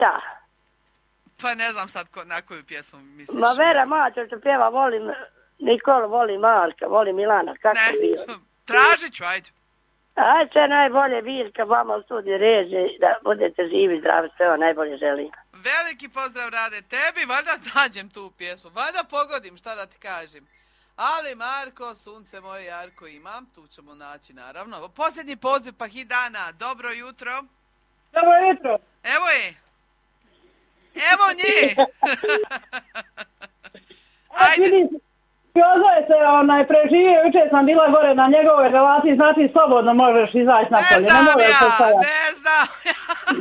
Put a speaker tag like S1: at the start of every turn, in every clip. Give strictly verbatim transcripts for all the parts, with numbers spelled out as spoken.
S1: Šta?
S2: Pa ne znam sad ko, na koju pjesmu misliš.
S1: Ma Vera Mačo što pjeva, volim Nikolu, volim Marka, volim Milana, kako
S2: ne,
S1: je bilo?
S2: Tražit ću, ajde.
S1: Aj, sve najbolje, Biljka, vama u studiju reže, da budete živi, zdravi, sve ovo najbolje želim.
S2: Veliki pozdrav Rade tebi, valjda nađem tu pjesmu, valjda pogodim, šta da ti kažem. Ali Marko, sunce moje jarko imam, tu ćemo naći naravno. Posljednji poziv pa hit dana, dobro jutro.
S3: Dobro jutro.
S2: Evo je. Evo nje. Ajde.
S3: Jozo je se onaj preživio, jučer sam bila gore na njegovoj relaciji, znači slobodno možeš izaći na polje.
S2: Ne znam
S3: ne
S2: ja, ne znam ja.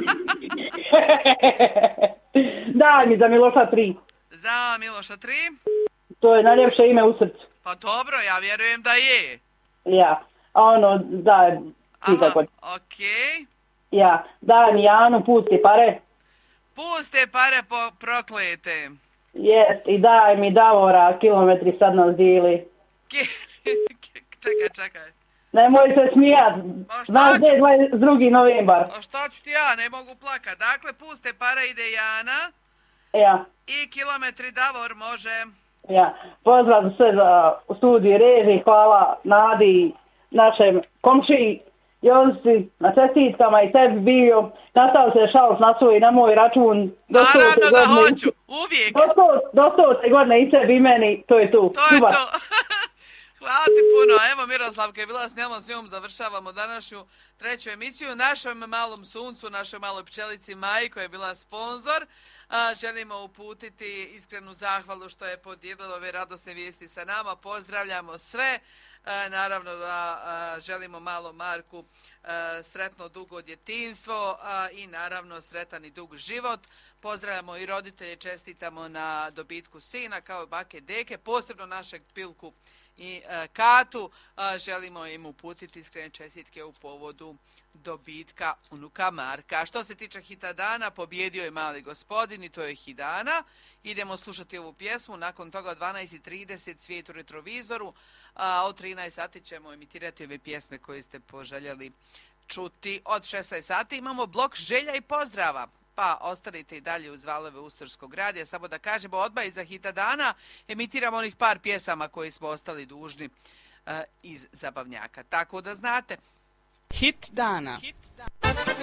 S3: Daj mi za Miloša tri.
S2: Za Miloša tri?
S3: To je najljepše ime u srcu.
S2: Pa dobro, ja vjerujem da je.
S3: Ja, a ono, daj ti tako.
S2: Aha, okej. Okay.
S3: Ja, daj mi Janu, pusti pare.
S2: Puste pare po proklete.
S3: Jest, i daj mi Davora, kilometri sad nas dili.
S2: Čekaj, čekaj.
S3: Nemoj se smijat, znaš gdje je dvadeset drugi novembar.
S2: A šta ću ti ja, ne mogu plakat. Dakle, puste pare ide Jana.
S3: Ja.
S2: I kilometri Davor može.
S3: Ja, pozdrav sve za studiju reži, hvala Nadi, našem komšiji Jozici, na čestitkama i tebi bio. Nastav se šalos na svoj, na moj račun.
S2: Naravno da hoću, uvijek.
S3: Do sto godine i sebi i meni, to je tu.
S2: To je to. Hvala ti puno. Evo Miroslavka je bila s njom, s njom završavamo današnju treću emisiju. Našem malom suncu, našoj maloj pčelici Maji koja je bila sponsor. A, želimo uputiti iskrenu zahvalu što je podijelilo ove radosne vijesti sa nama. Pozdravljamo sve. A, naravno da a, želimo malo Marku a, sretno dugo djetinjstvo a, i naravno sretan i dug život. Pozdravljamo i roditelje, čestitamo na dobitku sina kao i bake deke, posebno našeg Pilku i a, Katu. A, želimo im uputiti iskrene čestitke u povodu dobitka unuka Marka. Što se tiče hita dana, pobjedio je Mali gospodin i to je hit dana. Idemo slušati ovu pjesmu, nakon toga od dvanaest i trideset Svijet u retrovizoru, a od trinaest sati ćemo emitirati ove pjesme koje ste poželjeli čuti. Od šesnaest sati imamo blok želja i pozdrava. Pa ostanite i dalje uz valove Ustorskog radija. Samo da kažemo odmah iza hita dana emitiramo onih par pjesama koji smo ostali dužni uh, iz zabavnjaka. Tako da znate.
S4: Hit dana. Hit dana.